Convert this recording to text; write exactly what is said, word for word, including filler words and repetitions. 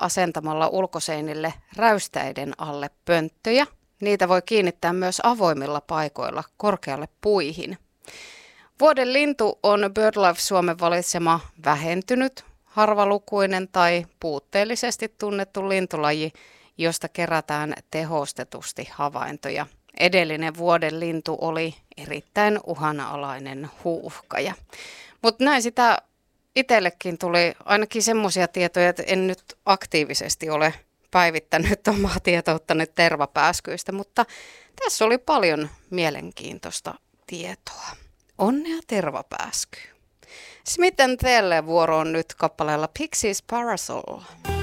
asentamalla ulkoseinille räystäiden alle pönttöjä. Niitä voi kiinnittää myös avoimilla paikoilla korkealle puihin. Vuoden lintu on BirdLife Suomen valitsema vähentynyt, harvalukuinen tai puutteellisesti tunnettu lintulaji, josta kerätään tehostetusti havaintoja. Edellinen vuoden lintu oli erittäin uhanalainen huuhkaja. Mutta näin sitä itsellekin tuli ainakin semmoisia tietoja, että en nyt aktiivisesti ole päivittänyt omaa tietoutta nyt tervapääskyistä, mutta tässä oli paljon mielenkiintoista tietoa. Onnea tervapääskyyn. Smith and Tell vuoro on nyt kappaleella Pixies Parasol.